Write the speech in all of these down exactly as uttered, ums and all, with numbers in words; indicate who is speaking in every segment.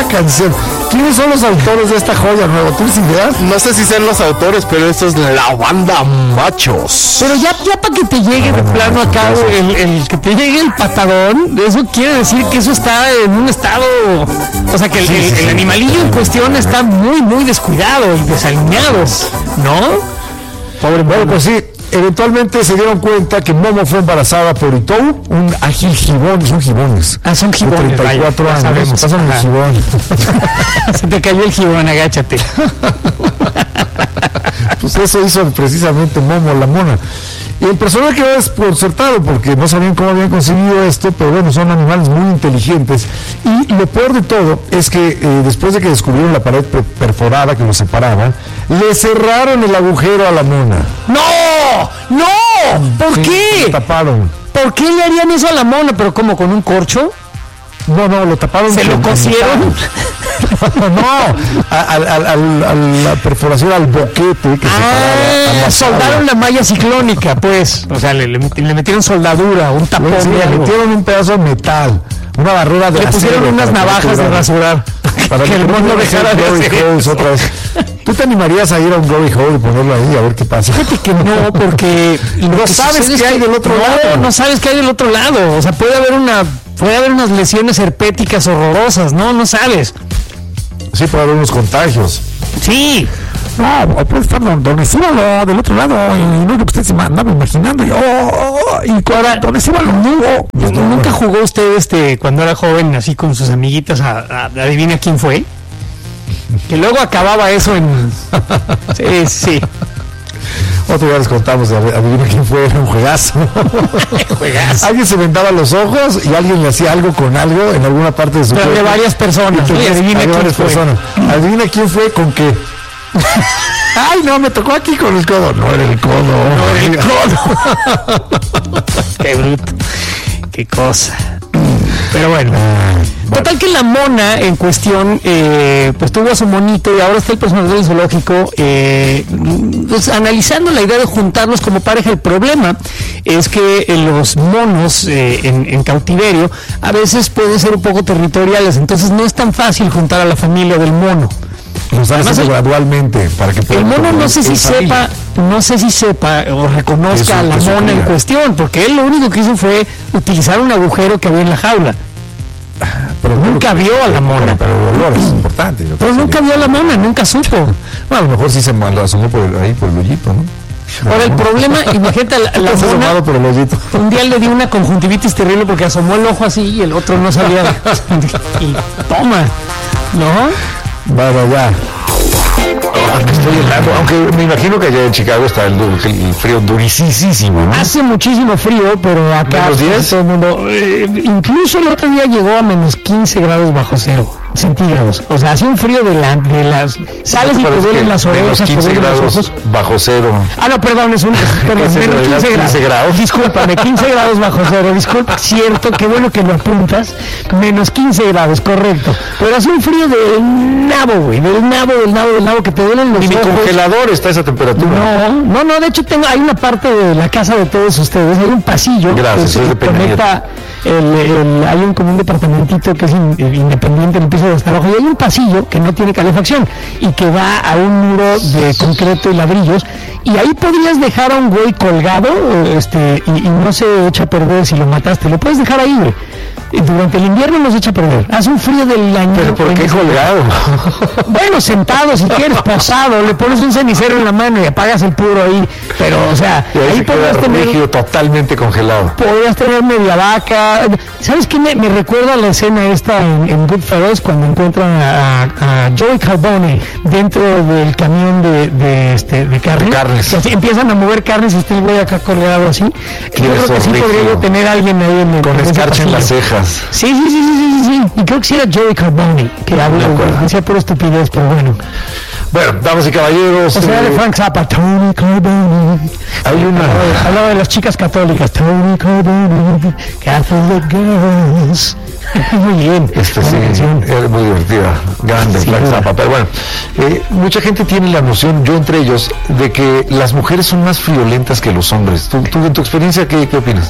Speaker 1: canción. ¿Quiénes son los autores de esta joya nueva? ¿Tienes ideas?
Speaker 2: No sé si sean los autores, pero esto es la banda Machos.
Speaker 3: Pero ya, ya para que te llegue de plano acá, el, el que te llegue el patadón, eso quiere decir que eso está en un estado, o sea que el, sí, el, sí, el animalillo en cuestión está muy, muy descuidado y desalineado, ¿no?
Speaker 1: Pobre, bueno, pues sí. Eventualmente se dieron cuenta que Momo fue embarazada por Itou, un ágil gibón, son gibones.
Speaker 3: Ah, son gibones.
Speaker 1: treinta y cuatro años, sabemos, pasan el gibón.
Speaker 3: Se te cayó el gibón, agáchate.
Speaker 1: Pues eso hizo precisamente Momo, la mona. Y el personaje quedó desconcertado porque no sabían cómo habían conseguido esto, pero bueno, son animales muy inteligentes. Y lo peor de todo es que eh, después de que descubrieron la pared perforada que los separaba, le cerraron el agujero a la mona.
Speaker 3: ¡No! ¡No! ¿Por
Speaker 1: sí,
Speaker 3: qué?
Speaker 1: Lo taparon.
Speaker 3: ¿Por qué le harían eso a la mona? ¿Pero como con un corcho?
Speaker 1: No, no, lo taparon.
Speaker 3: ¿Se lo cosieron?
Speaker 1: No, a, a, a, a, a la perforación, al boquete que
Speaker 3: ah,
Speaker 1: se
Speaker 3: soldaron la malla ciclónica, pues. O sea, le, le, le metieron soldadura, un tapón.
Speaker 1: Sí, le metieron un pedazo de metal, una barrera de
Speaker 3: le
Speaker 1: acero.
Speaker 3: Le pusieron unas navajas de rasurar.
Speaker 1: Para que, que el mundo dejara de hacer otra vez. ¿Tú te animarías a ir a un glory hole y ponerlo ahí a ver qué pasa?
Speaker 3: Fíjate que no, porque
Speaker 1: no que sabes qué hay del otro
Speaker 3: no,
Speaker 1: lado.
Speaker 3: No sabes qué hay del otro lado. O sea, puede haber una, puede haber unas lesiones herpéticas horrorosas, ¿no? No sabes.
Speaker 1: Sí, puede haber unos contagios.
Speaker 3: Sí.
Speaker 1: No, puede estar donde se va del otro lado y no es lo que usted se andaba imaginando. Y, oh, y ahora, donde se va lo nuevo.
Speaker 3: Pues no, ¿nunca jugó usted este cuando era joven así con sus amiguitas a, a, a adivina quién fue? Que luego acababa eso en... Sí, sí.
Speaker 1: Otro día les contamos, adivina quién fue, era un juegazo.
Speaker 3: Juegazo.
Speaker 1: Alguien se vendaba los ojos y alguien le hacía algo con algo en alguna parte de su
Speaker 3: cuerpo. Pero de varias personas.
Speaker 1: Sí, adivina quién fue. Personas. Adivina quién fue con qué. Ay, no, me tocó aquí con el codo. No era el codo.
Speaker 3: No era el codo. Qué bruto. Qué cosa. Pero bueno, ah, total vale. Que la mona en cuestión eh, pues tuvo a su monito y ahora está el personal del zoológico eh, pues, analizando la idea de juntarlos como pareja. El problema es que eh, los monos eh, en, en cautiverio a veces pueden ser un poco territoriales, entonces no es tan fácil juntar a la familia del mono.
Speaker 1: Lo están haciendo gradualmente para que
Speaker 3: el mono no sé si sepa, no sé si sepa o reconozca eso, a la mona en cuestión, porque él lo único que hizo fue utilizar un agujero que había en la jaula. Pero nunca vio a la mona.
Speaker 1: Pero el olor es importante.
Speaker 3: Pero nunca vio a la mona, nunca supo.
Speaker 1: Bueno, a lo mejor sí se mandó, asomó por el, ahí por el hoyito, ¿no?
Speaker 3: Ahora el problema, imagínate la, la mona,
Speaker 1: por el hoyito.
Speaker 3: Un día le dio una conjuntivitis terrible porque asomó el ojo así y el otro no salía. Y toma, ¿no?
Speaker 1: Bueno, ya. Estoy helado, aunque me imagino que allá en Chicago está el, el frío durísimo, ¿no?
Speaker 3: Hace muchísimo frío, pero acá
Speaker 1: ¿Menos diez?
Speaker 3: Todo el mundo, eh, incluso el otro día llegó a menos quince grados bajo cero centígrados. O sea, hace un frío de, la, de las... Sales y te duelen las orejas,
Speaker 1: te duelen los ojos. Bajo cero.
Speaker 3: Ah, no, perdón, es un... Perdón, menos quince grados. grados. Discúlpame, quince grados bajo cero. Disculpa, cierto, qué bueno que lo apuntas. Menos quince grados, correcto. Pero hace un frío del nabo, güey, del nabo, del nabo, del nabo, que te duelen los
Speaker 1: ojos.
Speaker 3: Ni
Speaker 1: mi congelador está a esa temperatura.
Speaker 3: No, no, no, de hecho tengo, hay una parte de la casa de todos ustedes, hay un pasillo.
Speaker 1: Gracias,
Speaker 3: que
Speaker 1: es
Speaker 3: se conecta, el, el, hay un como un departamentito que es in, independiente en el piso de hasta abajo, y hay un pasillo que no tiene calefacción y que va a un muro de concreto y ladrillos, y ahí podrías dejar a un güey colgado este y, y no se echa a perder si lo mataste, lo puedes dejar ahí, güey. Durante el invierno nos echa a perder. Hace un frío del año.
Speaker 1: ¿Pero por qué colgado?
Speaker 3: Bueno, sentado, si quieres, posado, le pones un cenicero en la mano y apagas el puro ahí. Pero, o sea,
Speaker 1: y ahí,
Speaker 3: ahí podrías tener...
Speaker 1: rígido, totalmente congelado.
Speaker 3: Podrías tener media vaca. ¿Sabes qué me, me recuerda la escena esta en, en Goodfellas cuando encuentran a, a Joey Carbone dentro del camión de, de, este, de carne?
Speaker 1: carnes.
Speaker 3: Así, empiezan a mover carnes y está el güey acá colgado así. Yo creo que sí podría yo tener a alguien ahí en el...
Speaker 1: Con escarcha en las cejas.
Speaker 3: Sí, sí, sí, sí, sí, sí. Y creo que sí era Joey Carbone, que habla, decía pura estupidez, pero bueno.
Speaker 1: Bueno, damas y caballeros.
Speaker 3: O sea, eh, de Frank Zappa, Tony Carbone.
Speaker 1: Hay una...
Speaker 3: Hablaba, hablaba de las chicas católicas, Tony Carbone, Catholic Girls. Muy bien.
Speaker 1: Este sí, es muy divertida, grande, sí, Frank Zappa. Pero bueno, eh, mucha gente tiene la noción, yo entre ellos, de que las mujeres son más friolentas que los hombres. ¿Tú, tú en tu experiencia, qué, qué opinas?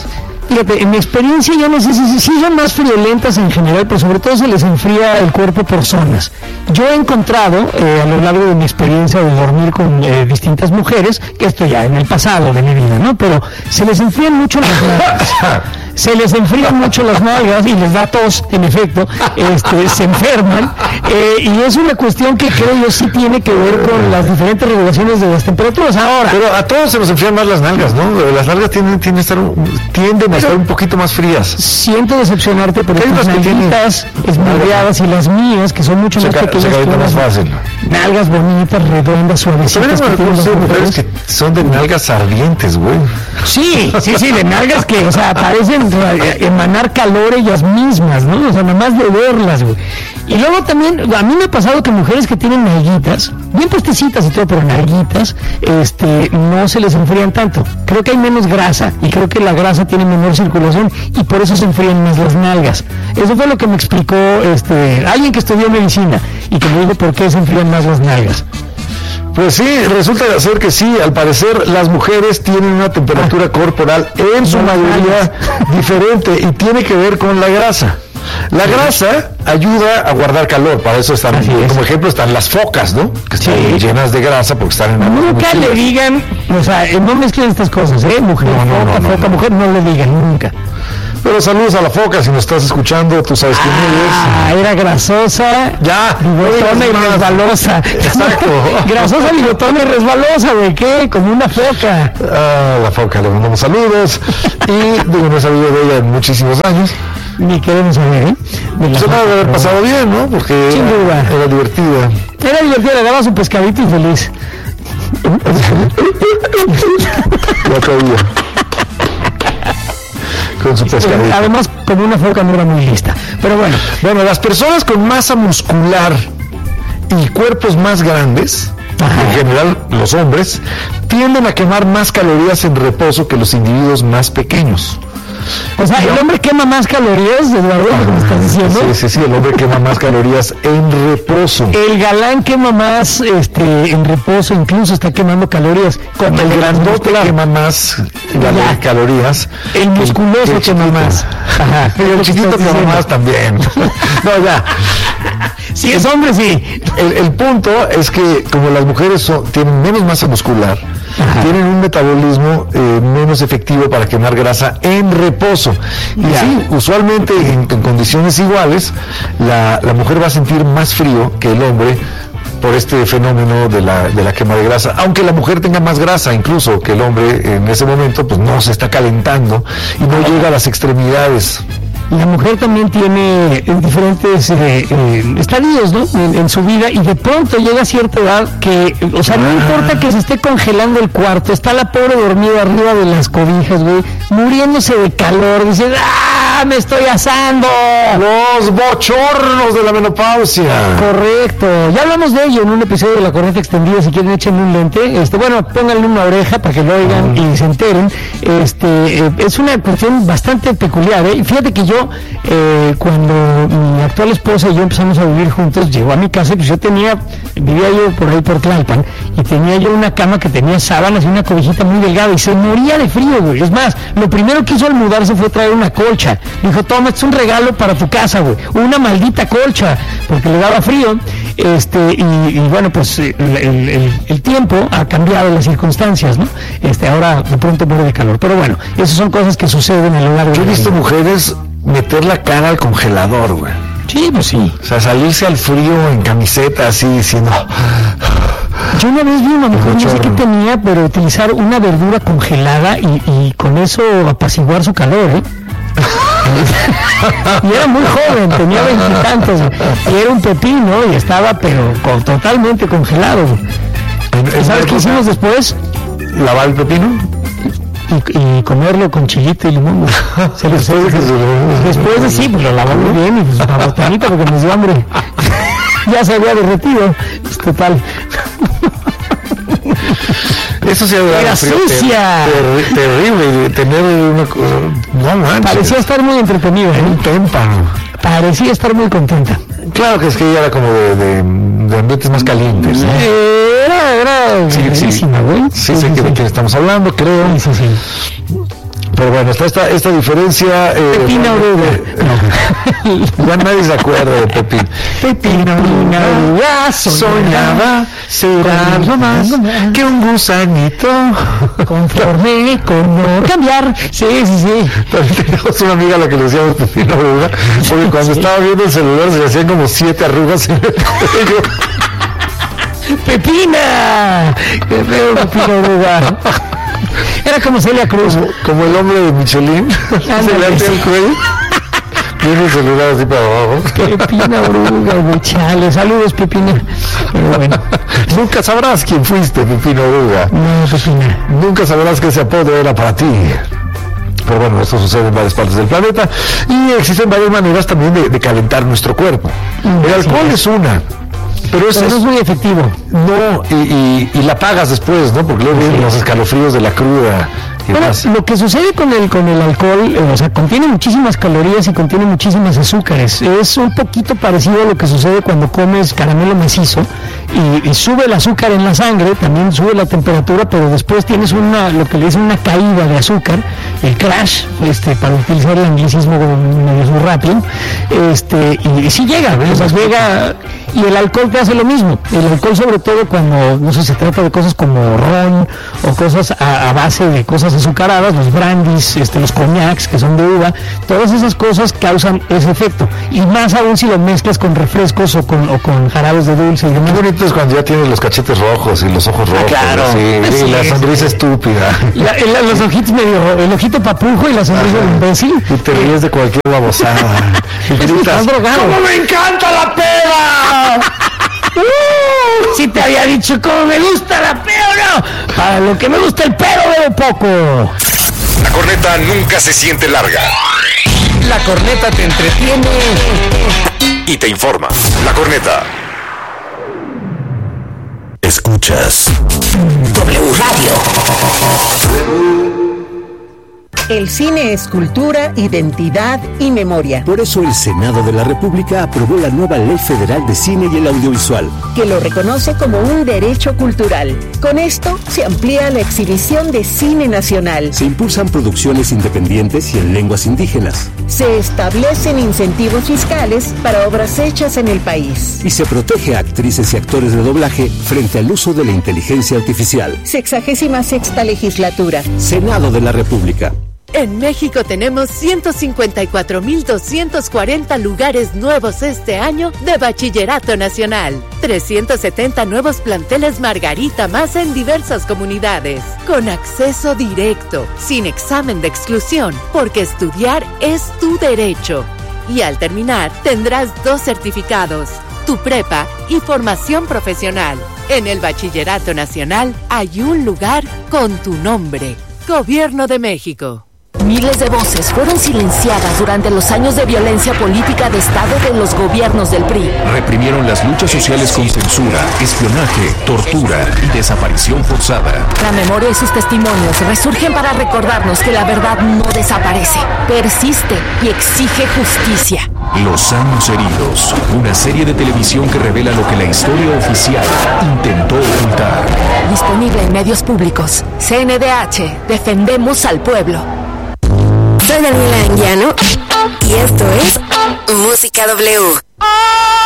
Speaker 3: Fíjate, en mi experiencia yo no sé si, si son más friolentas en general, pero sobre todo se les enfría el cuerpo por zonas. Yo he encontrado eh, a lo largo de mi experiencia de dormir con eh, distintas mujeres, que esto ya en el pasado de mi vida, ¿no? Pero se les enfrían mucho las nalgas. Se les enfrían mucho las nalgas y les da tos, en efecto, este, se enferman, eh, y es una cuestión que creo yo sí tiene que ver con las diferentes regulaciones de las temperaturas. Ahora,
Speaker 1: pero a todos se nos enfrían más las nalgas, ¿no? Las nalgas tienden, tienden, a, estar, tienden a estar un poquito más frías.
Speaker 3: Siento decepcionarte, pero tus nalguitas esmaldeadas y las mías, que son mucho más
Speaker 1: se
Speaker 3: pequeñas
Speaker 1: se
Speaker 3: que
Speaker 1: más fácil.
Speaker 3: Nalgas bonitas, redondas, suavecitas.
Speaker 1: Pero hay mujeres que son de nalgas ardientes, güey.
Speaker 3: Sí, sí, sí, de nalgas que, o sea, parecen emanar calor ellas mismas, ¿no? O sea, nada más de verlas, güey. Y luego también, a mí me ha pasado que mujeres que tienen nalguitas, bien puestecitas y todo, pero nalguitas, este, no se les enfrían tanto. Creo que hay menos grasa, y creo que la grasa tiene menor circulación, y por eso se enfrían más las nalgas. Eso fue lo que me explicó este, alguien que estudió medicina, y que me dijo por qué se enfrían más las nalgas.
Speaker 1: Pues sí, resulta ser que sí, al parecer las mujeres tienen una temperatura corporal en su mayoría diferente y tiene que ver con la grasa. La grasa ayuda a guardar calor, para eso están, como ejemplo están las focas, ¿no? Que están sí. llenas de grasa porque están en
Speaker 3: aguas nunca le digan, o sea, no mezclen estas cosas, ¿eh? Mujer, no, no, foca, no, no, foca, no. mujer, no le digan nunca.
Speaker 1: Pero saludos a la foca, si nos estás escuchando, tú sabes quién eres.
Speaker 3: Ah, era grasosa,
Speaker 1: ya,
Speaker 3: bigotona y resbalosa.
Speaker 1: Exacto.
Speaker 3: Grasosa, bigotona y resbalosa, ¿de qué? Como una foca.
Speaker 1: Ah, la foca, le mandamos saludos. Y digo, no he sabido de ella en muchísimos años.
Speaker 3: Ni queremos saber, ¿eh?
Speaker 1: Se va a haber pasado bien, ¿no? Porque
Speaker 3: sin duda.
Speaker 1: Era, era divertida.
Speaker 3: Era divertida, le dabas un pescadito y feliz.
Speaker 1: Ya todavía. Con su pescadito.
Speaker 3: Además, como una foca no era muy lista. Pero bueno.
Speaker 1: Bueno, las personas con masa muscular y cuerpos más grandes, ajá, en general los hombres, tienden a quemar más calorías en reposo que los individuos más pequeños.
Speaker 3: O sea, el hombre quema más calorías, Eduardo, ¿me estás diciendo?
Speaker 1: Sí, sí, sí, el hombre quema más calorías en reposo.
Speaker 3: El galán quema más este, en reposo, incluso está quemando calorías.
Speaker 1: Como el grandote quema más ya. calorías.
Speaker 3: El musculoso el quema más.
Speaker 1: Ajá. Y el chiquito quema más también. No, ya.
Speaker 3: Si es hombre, sí.
Speaker 1: El, el punto es que como las mujeres son, tienen menos masa muscular, ajá, tienen un metabolismo eh, menos efectivo para quemar grasa en reposo. Y ya. sí, usualmente en, en condiciones iguales, la, la mujer va a sentir más frío que el hombre por este fenómeno de la, de la quema de grasa. Aunque la mujer tenga más grasa incluso que el hombre, en ese momento pues no se está calentando y no ajá. llega a las extremidades.
Speaker 3: La mujer también tiene diferentes eh, eh, estadios, ¿no? En, en su vida, y de pronto llega a cierta edad que, o sea, no importa que se esté congelando el cuarto, está la pobre dormida arriba de las cobijas, güey, muriéndose de calor, dice, ¡ah, me estoy asando!
Speaker 1: Los bochornos de la menopausia.
Speaker 3: Correcto, ya hablamos de ello en un episodio de La Corriente Extendida, si quieren échenle un lente, este, bueno, pónganle una oreja para que lo oigan mm. y se enteren, este, eh, es una cuestión bastante peculiar, ¿eh? Fíjate que yo Eh, cuando mi actual esposa y yo empezamos a vivir juntos, llegó a mi casa, pues yo tenía, vivía yo por ahí por Tlalpan, y tenía yo una cama que tenía sábanas y una cobijita muy delgada, y se moría de frío, güey. Es más, lo primero que hizo al mudarse fue traer una colcha. Dijo, toma, este es un regalo para tu casa, güey, una maldita colcha, porque le daba frío. Este, y, y bueno, pues el, el, el tiempo ha cambiado las circunstancias, ¿no? Este, ahora de pronto muere de calor. Pero bueno, esas son cosas que suceden a lo largo de
Speaker 1: Yo he visto mujeres meter la cara al congelador, güey.
Speaker 3: Sí, pues sí.
Speaker 1: O sea, salirse al frío en camiseta así diciendo...
Speaker 3: Yo una vez vi una mujer, no sé qué tenía, pero utilizar una verdura congelada y, y con eso apaciguar su calor, ¿eh? Y era muy joven, tenía veintitantos, y era un pepino y estaba pero con, totalmente congelado. ¿Y sabes qué hicimos después?
Speaker 1: ¿Lavar el pepino?
Speaker 3: Y, y comerlo con chilito y limón. Se lo, después, de se, después de sí, pues lo lavamos bien y pues una botanita porque nos dio hambre. Ya se había derretido. Pues, total.
Speaker 1: Eso se ha
Speaker 3: sucia.
Speaker 1: Ter, ter, terrible tener una cosa. No manches.
Speaker 3: Parecía estar muy entretenida, ¿eh?
Speaker 1: Un témpano.
Speaker 3: Parecía estar muy contenta.
Speaker 1: Claro que es que ella era como de, de, de ambientes más calientes, ¿no?
Speaker 3: Eh, era, era
Speaker 1: sí,
Speaker 3: buenísima, güey.
Speaker 1: Sí, sí, sé sí, que sí. de quién estamos hablando, creo.
Speaker 3: Sí, sí, sí.
Speaker 1: Pero bueno, está esta, esta diferencia. Eh,
Speaker 3: Pepina Oruga.
Speaker 1: Eh, ya nadie se acuerda de Pepín.
Speaker 3: Pepina Oruga
Speaker 1: soñaba será algo más que un gusanito.
Speaker 3: Conforme con no cambiar. Sí, sí, sí.
Speaker 1: También teníamos una amiga a la que le decíamos Pepina Oruga, porque cuando sí. estaba viendo el celular se le hacían como siete arrugas en el cuello.
Speaker 3: ¡Pepina! ¡Qué feo, Pepina Oruga! Era como Celia Cruz.
Speaker 1: Como, como el hombre de Michelin. Se le hace el cuello. Tiene el celular así para abajo.
Speaker 3: Pepina Oruga, güey, chale. Saludos, Pepina. Pero bueno.
Speaker 1: Nunca sabrás quién fuiste, Pepina Oruga.
Speaker 3: No, Pepina.
Speaker 1: Nunca sabrás que ese apodo era para ti. Pero bueno, esto sucede en varias partes del planeta. Y existen varias maneras también de, de calentar nuestro cuerpo. El alcohol es una. Pero,
Speaker 3: Pero
Speaker 1: es,
Speaker 3: no es muy efectivo.
Speaker 1: No, y, y, y la pagas después, ¿no? Porque luego vienen los escalofríos de la cruda. Y
Speaker 3: bueno,
Speaker 1: demás.
Speaker 3: lo que sucede con el con el alcohol, eh, o sea, contiene muchísimas calorías y contiene muchísimas azúcares. Es un poquito parecido a lo que sucede cuando comes caramelo macizo y, y sube el azúcar en la sangre, también sube la temperatura, pero después tienes una, lo que le dicen una caída de azúcar, el crash, este, para utilizar el anglicismo medio rápido, este, y, y sí llega, o sea, llega, y el alcohol te hace lo mismo. El alcohol, sobre todo cuando, no sé, se trata de cosas como ron o cosas a, a base de cosas azucaradas, los brandies, este, los coñacs que son de uva, todas esas cosas causan ese efecto, y más aún si lo mezclas con refrescos o con, o con jarabes de dulce y demás.
Speaker 1: Qué bonito es cuando ya tienes los cachetes rojos y los ojos rojos.
Speaker 3: Ah, claro.
Speaker 1: Sí, y la sonrisa es, estúpida.
Speaker 3: La, el, los ojitos medio, el ojito papujo y la sonrisa de imbécil.
Speaker 1: Y te ríes de cualquier babosada. Y gritas,
Speaker 3: ¡cómo me encanta la peda! Uh, si te había dicho cómo me gusta la peda o no. Para lo que me gusta el pedo veo poco.
Speaker 4: La corneta nunca se siente larga. La corneta te entretiene y te informa. La corneta. Escuchas W Radio.
Speaker 5: El cine es cultura, identidad y memoria.
Speaker 6: Por eso el Senado de la República aprobó la nueva Ley Federal de Cine y el Audiovisual,
Speaker 5: que lo reconoce como un derecho cultural. Con esto se amplía la exhibición de cine nacional.
Speaker 6: Se impulsan producciones independientes y en lenguas indígenas.
Speaker 5: Se establecen incentivos fiscales para obras hechas en el país.
Speaker 6: Y se protege a actrices y actores de doblaje frente al uso de la inteligencia artificial.
Speaker 5: Sexagésima sexta legislatura.
Speaker 6: Senado de la República.
Speaker 7: En México tenemos ciento cincuenta y cuatro mil doscientos cuarenta lugares nuevos este año de Bachillerato Nacional. trescientos setenta nuevos planteles Margarita más en diversas comunidades. Con acceso directo, sin examen de exclusión, porque estudiar es tu derecho. Y al terminar, tendrás dos certificados, tu prepa y formación profesional. En el Bachillerato Nacional hay un lugar con tu nombre. Gobierno de México.
Speaker 8: Miles de voces fueron silenciadas durante los años de violencia política de Estado de los gobiernos del P R I.
Speaker 4: Reprimieron las luchas sociales con censura, espionaje, tortura y desaparición forzada.
Speaker 8: La memoria y sus testimonios resurgen para recordarnos que la verdad no desaparece, persiste y exige justicia.
Speaker 4: Los años heridos, una serie de televisión que revela lo que la historia oficial intentó ocultar.
Speaker 8: Disponible en medios públicos. C N D H, defendemos al pueblo.
Speaker 9: Soy Daniela Anguiano y esto es Música W.